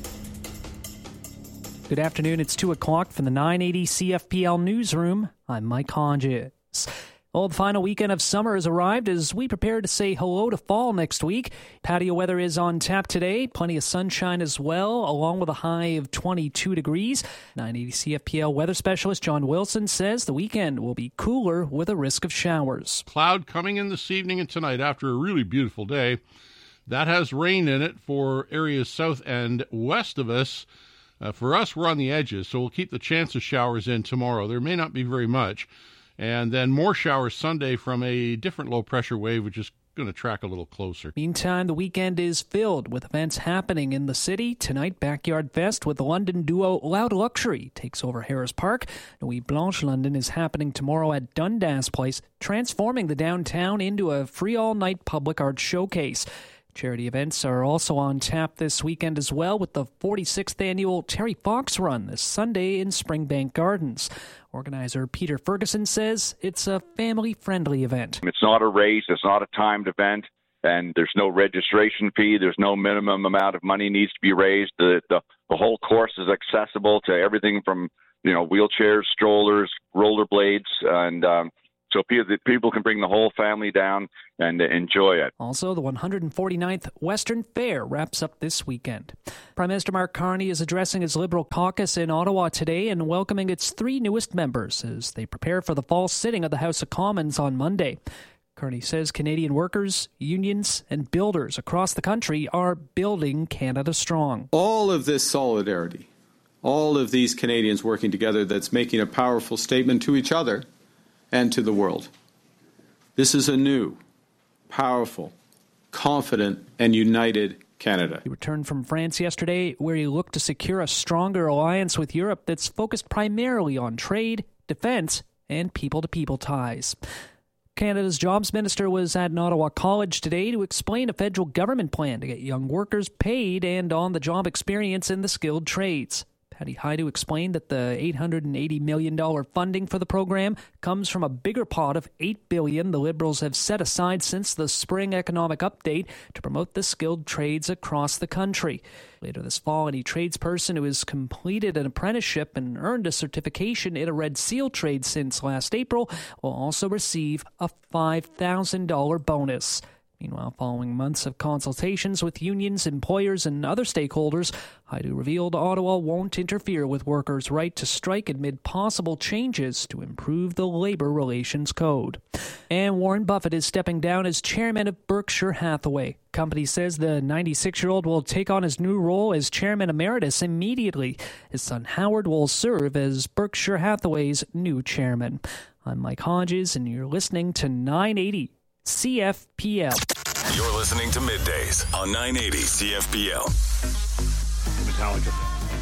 Good afternoon. It's 2 o'clock from the 980 CFPL newsroom. I'm Mike Hodges. Well, the final weekend of summer has arrived as we prepare to say hello to fall next week. Patio weather is on tap today. Plenty of sunshine as well, along with a high of 22 degrees. 980 CFPL weather specialist John Wilson says the weekend will be cooler with a risk of showers. Cloud coming in this evening and tonight after a really beautiful day. That has rain in it for areas south and west of us. For us, we're on the edges, so we'll keep the chance of showers in tomorrow. There may not be very much. And then more showers Sunday from a different low-pressure wave, which is going to track a little closer. Meantime, the weekend is filled with events happening in the city. Tonight, Backyard Fest with the London duo Loud Luxury takes over Harris Park. Nuit Blanche London is happening tomorrow at Dundas Place, transforming the downtown into a free all-night public art showcase. Charity events are also on tap this weekend as well, with the 46th annual Terry Fox Run this Sunday in Springbank Gardens. Organizer Peter Ferguson says it's a family-friendly event. It's not a race, it's not a timed event, and there's no registration fee, there's no minimum amount of money needs to be raised. The whole course is accessible to everything from, wheelchairs, strollers, rollerblades, and so people can bring the whole family down and enjoy it. Also, the 149th Western Fair wraps up this weekend. Prime Minister Mark Carney is addressing his Liberal caucus in Ottawa today and welcoming its 3 newest members as they prepare for the fall sitting of the House of Commons on Monday. Carney says Canadian workers, unions, and builders across the country are building Canada strong. All of this solidarity, all of these Canadians working together, that's making a powerful statement to each other and to the world. This is a new, powerful, confident, and united Canada. He returned from France yesterday, where he looked to secure a stronger alliance with Europe that's focused primarily on trade, defense, and people-to-people ties. Canada's Jobs Minister was at an Ottawa college today to explain a federal government plan to get young workers paid and on-the-job experience in the skilled trades. Patty Haidu explained that the $880 million funding for the program comes from a bigger pot of $8 billion the Liberals have set aside since the spring economic update to promote the skilled trades across the country. Later this fall, any tradesperson who has completed an apprenticeship and earned a certification in a Red Seal trade since last April will also receive a $5,000 bonus. Meanwhile, following months of consultations with unions, employers, and other stakeholders, Haidu revealed Ottawa won't interfere with workers' right to strike amid possible changes to improve the Labor Relations Code. And Warren Buffett is stepping down as chairman of Berkshire Hathaway. Company says the 96-year-old will take on his new role as chairman emeritus immediately. His son Howard will serve as Berkshire Hathaway's new chairman. I'm Mike Hodges, and you're listening to 980 CFPL. You're listening to Middays on 980 CFPL. Metallica.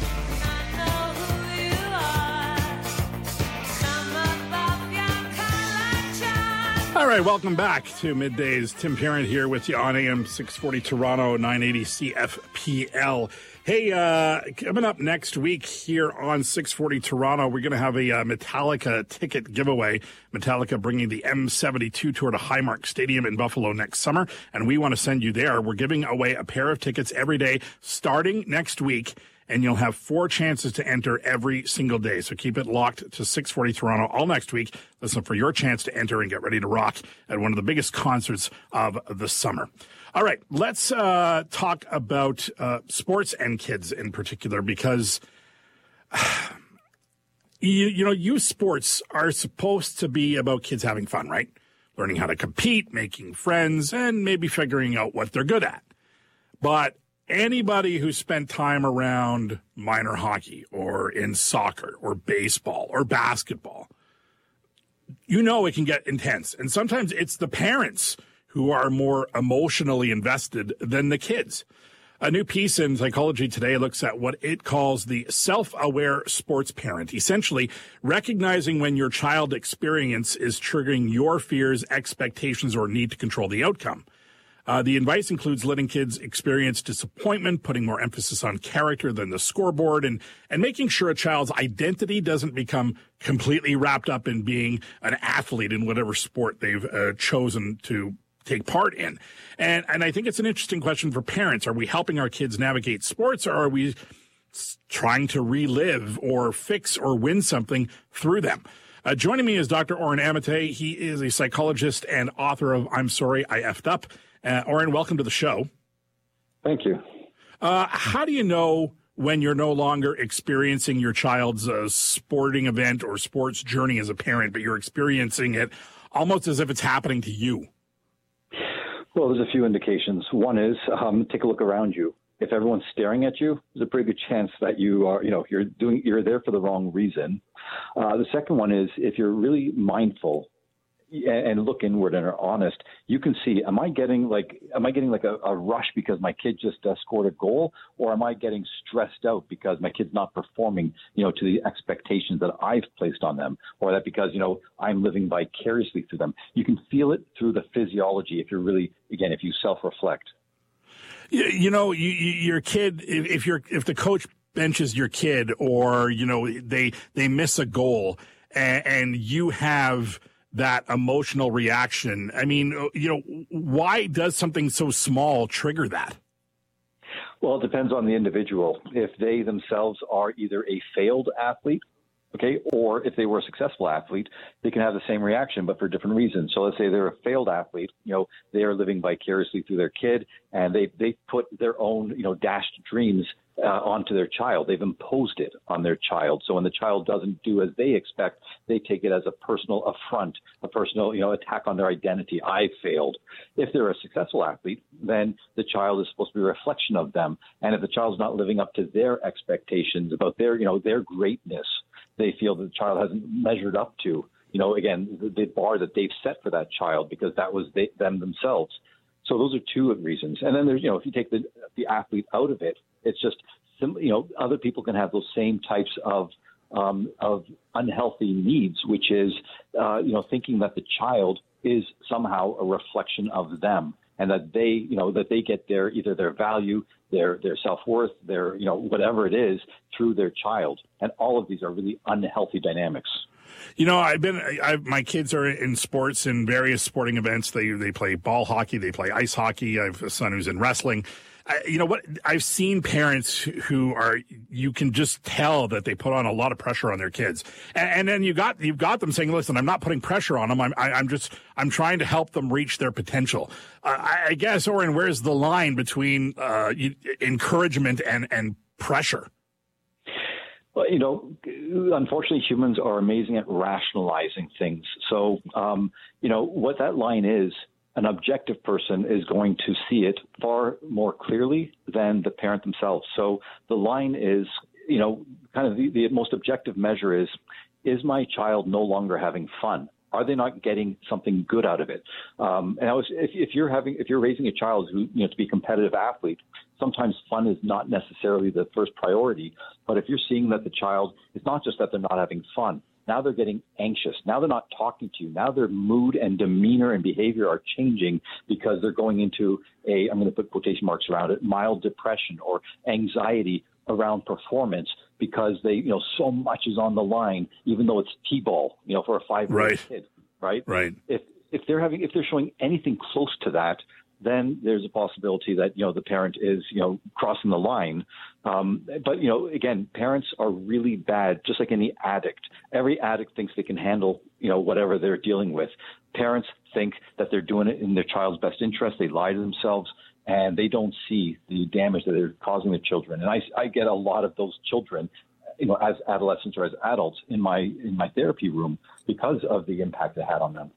All right, welcome back to Middays. Tim Parent here with you on AM 640 Toronto, 980 CFPL. Hey, coming up next week here on 640 Toronto, we're going to have a Metallica ticket giveaway. Metallica bringing the M72 tour to Highmark Stadium in Buffalo next summer, and we want to send you there. We're giving away a pair of tickets every day starting next week, and you'll have 4 chances to enter every single day. So keep it locked to 640 Toronto all next week. Listen for your chance to enter and get ready to rock at one of the biggest concerts of the summer. All right, let's talk about sports and kids in particular, because youth sports are supposed to be about kids having fun, right? Learning how to compete, making friends, and maybe figuring out what they're good at. But anybody who spent time around minor hockey or in soccer or baseball or basketball, it can get intense. And sometimes it's the parents who are more emotionally invested than the kids. A new piece in Psychology Today looks at what it calls the self-aware sports parent, essentially recognizing when your child experience is triggering your fears, expectations, or need to control the outcome. The advice includes letting kids experience disappointment, putting more emphasis on character than the scoreboard, and making sure a child's identity doesn't become completely wrapped up in being an athlete in whatever sport they've chosen to take part in. And I think it's an interesting question for parents. Are we helping our kids navigate sports, or are we trying to relive or fix or win something through them? Joining me is Dr. Oren Amitay. He is a psychologist and author of I'm Sorry, I Effed Up. Oren, welcome to the show. Thank you. How do you know when you're no longer experiencing your child's sporting event or sports journey as a parent, but you're experiencing it almost as if it's happening to you? Well, there's a few indications. One is take a look around you. If everyone's staring at you, there's a pretty good chance that you are, you're there for the wrong reason. The second one is if you're really mindful and look inward and are honest, you can see, am I getting like a rush because my kid just scored a goal, or am I getting stressed out because my kid's not performing, to the expectations that I've placed on them, or that because, I'm living vicariously through them. You can feel it through the physiology if you're really, again, if you self-reflect. Your kid, if the coach benches your kid, or, they miss a goal and you have that emotional reaction. I mean, why does something so small trigger that? Well, it depends on the individual. If they themselves are either a failed athlete, okay, or if they were a successful athlete, they can have the same reaction, but for different reasons. So let's say they're a failed athlete, they are living vicariously through their kid, and they put their own, dashed dreams onto their child. They've imposed it on their child. So when the child doesn't do as they expect, they take it as a personal affront, a personal, attack on their identity. I failed. If they're a successful athlete, then the child is supposed to be a reflection of them. And if the child's not living up to their expectations about their, their greatness, they feel that the child hasn't measured up to, again, the bar that they've set for that child, because that was them themselves. So those are two reasons. And then there's, if you take the athlete out of it, it's just, other people can have those same types of unhealthy needs, which is, thinking that the child is somehow a reflection of them, and that they get either their value, their self-worth, their, whatever it is, through their child. And all of these are really unhealthy dynamics. My kids are in sports, in various sporting events. They play ball hockey, they play ice hockey. I have a son who's in wrestling. I've seen parents who you can just tell that they put on a lot of pressure on their kids. And then you've got them saying, listen, I'm not putting pressure on them. I'm trying to help them reach their potential. I guess, Oren, where's the line between encouragement and pressure? Well, unfortunately, humans are amazing at rationalizing things. So, what that line is, an objective person is going to see it far more clearly than the parent themselves. So the line is, kind of the most objective measure is my child no longer having fun? Are they not getting something good out of it? If you're raising a child who, to be a competitive athlete, sometimes fun is not necessarily the first priority. But if you're seeing that the child, it's not just that they're not having fun. Now they're getting anxious. Now they're not talking to you. Now their mood and demeanor and behavior are changing because they're going into I'm going to put quotation marks around it, mild depression or anxiety around performance, because they, so much is on the line, even though it's T-ball, for a 5-year-old kid, right? Right. If they're showing anything close to that, then there's a possibility that, the parent is, crossing the line. But, again, parents are really bad, just like any addict. Every addict thinks they can handle, whatever they're dealing with. Parents think that they're doing it in their child's best interest. They lie to themselves, and they don't see the damage that they're causing their children. And I get a lot of those children, as adolescents or as adults in my therapy room because of the impact it had on them.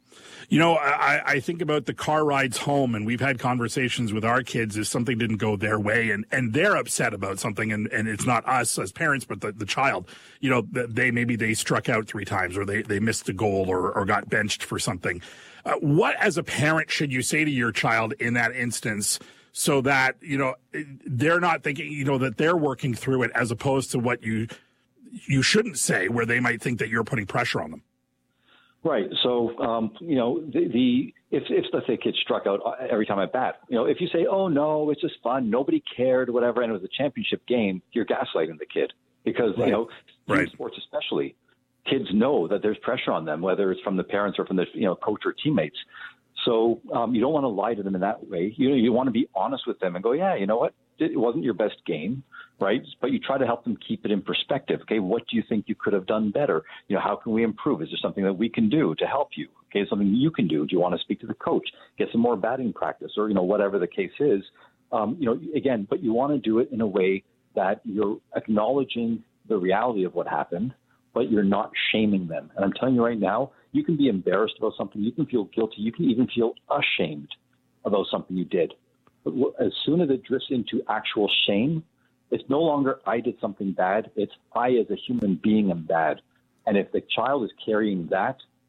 I think about the car rides home, and we've had conversations with our kids if something didn't go their way, and they're upset about something, and it's not us as parents, but the child. They struck out 3 times, or they missed a goal, or got benched for something. What, as a parent, should you say to your child in that instance, so that they're not thinking that they're working through it, as opposed to what you shouldn't say, where they might think that you're putting pressure on them? Right. So, if let's say a kid struck out every time I bat, if you say, oh, no, it's just fun, nobody cared, whatever, and it was a championship game, you're gaslighting the kid because, right. Sports especially, kids know that there's pressure on them, whether it's from the parents or from the, coach or teammates. So you don't want to lie to them in that way. You want to be honest with them and go, yeah, you know what? It wasn't your best game, right? But you try to help them keep it in perspective. Okay, what do you think you could have done better? How can we improve? Is there something that we can do to help you? Okay, something you can do. Do you want to speak to the coach, get some more batting practice, or whatever the case is? Again, but you want to do it in a way that you're acknowledging the reality of what happened, but you're not shaming them. And I'm telling you right now, you can be embarrassed about something. You can feel guilty. You can even feel ashamed about something you did. But as soon as it drifts into actual shame, it's no longer I did something bad. It's I as a human being am bad. And if the child is carrying that,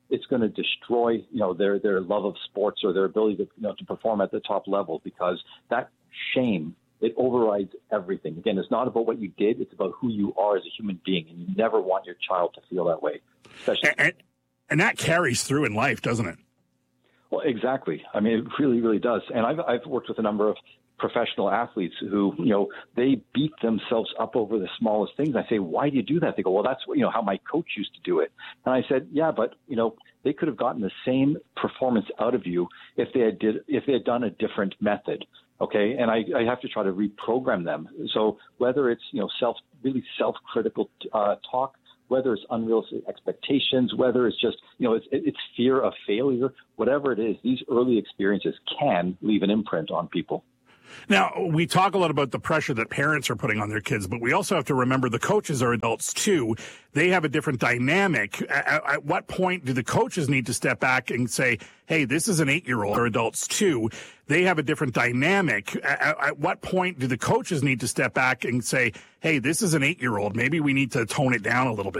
it's going to destroy, their love of sports or their ability to, to perform at the top level, because that shame, it overrides everything. Again, it's not about what you did. It's about who you are as a human being. And you never want your child to feel that way. And that carries through in life, doesn't it? Well, exactly. I mean, it really, really does. And I've worked with a number of professional athletes who, they beat themselves up over the smallest things. I say, why do you do that? They go, well, that's, how my coach used to do it. And I said, yeah, but, they could have gotten the same performance out of you if they had done a different method. Okay. And I have to try to reprogram them. So whether it's, really self-critical talk, whether it's unrealistic expectations, whether it's just, it's fear of failure, whatever it is, these early experiences can leave an imprint on people. Now, we talk a lot about the pressure that parents are putting on their kids, but we also have to remember the coaches are adults too. They have a different dynamic. At what point do the coaches need to step back and say, hey, this is an 8-year-old, or adults too? They have a different dynamic. At what point do the coaches need to step back and say, hey, this is an 8-year-old. Maybe we need to tone it down a little bit?